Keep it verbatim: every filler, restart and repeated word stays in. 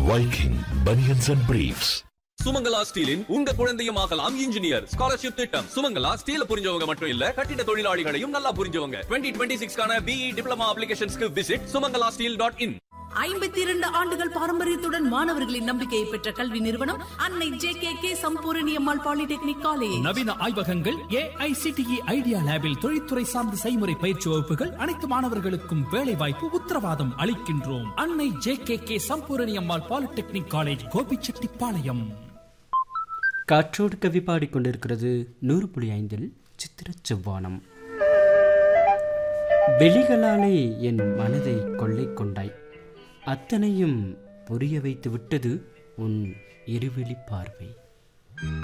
Viking Bunions and Briefs. Sumangala ஸ்டீலின் உங்க குழந்தையும் ஆகலாம் இன்ஜினியர் ஸ்காலர்ஷிப் திட்டம். சுமங்கலா ஸ்டீல் புரிஞ்சவங்க மட்டும் இல்ல, கட்டிட தொழிலாளிகளையும் நல்லா புரிஞ்சவங்க. twenty twenty-six கான BE diploma அப்ளிகேஷன்ஸ்க்கு visit Sumangala steel dot in. ஐம்பத்தி இரண்டு ஆண்டுகள் பாரம்பரியத்துடன் மாணவர்களின் நம்பிக்கையை பெற்ற கல்வி நிறுவனம் அன்னை J K K Sampurani polytechnic college. நவீன ஆய்வகங்கள், ஏஐசிடிஇ ஐடியா லேபில் தொழில்துறை சார்ந்த செய்முறை பயிற்சி வகுப்புகள், அனைத்து மாணவர்களுக்கும் வேலை வாய்ப்பு உத்தரவாதம் அளிக்கின்றோம். அன்னை ஜே கே கே சம்பூரணி அம்மாள் பாலிடெக்னிக் காலேஜ், கோபிச்செட்டிப்பாளையம். காற்றோடு கவி பாடிக்கொண்டிருக்கிறது நூறு புள்ளி ஐந்தில் சித்திர செவ்வானம். வெளிகளாலே என் மனதை கொள்ளை கொண்டாய், அத்தனையும் புரிய வைத்து விட்டது உன் இருவிழி பார்வை.